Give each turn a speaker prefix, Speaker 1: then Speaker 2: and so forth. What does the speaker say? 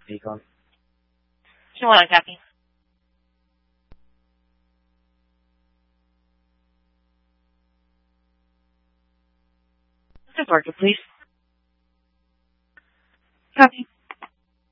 Speaker 1: Beacon.
Speaker 2: Sure, one, copy. Mr. Parker, please. Copy.